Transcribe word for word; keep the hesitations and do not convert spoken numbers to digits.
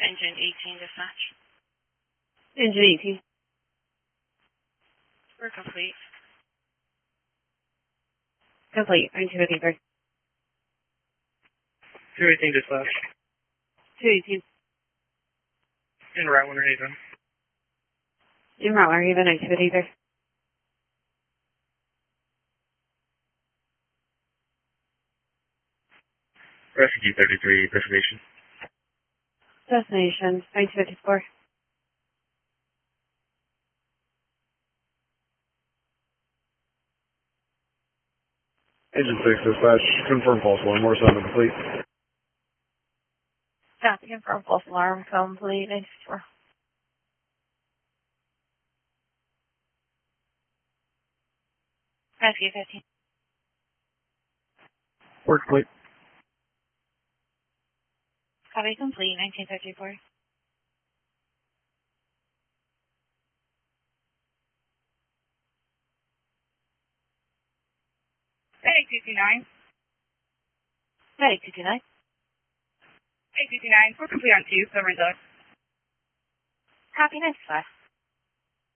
Engine eighteen dispatch. Engine eighteen. We're complete. Complete. I'm two eighty-three. two eighteen dispatch. two eighteen. In route one or even. In route or even, I'm two eighty-three. Refugee thirty-three, destination. Destination, nine two fifty-four. Engine six dispatch, confirm false alarm, more sound complete. Copy, confirm false alarm, complete, nine fifty-four. Rescue fifteen. Work complete. Copy complete, nineteen fifty-four. Medic two two nine. Medic two two nine. Medic two two nine, we're complete on two, Silver and Doug. Copy, nice five.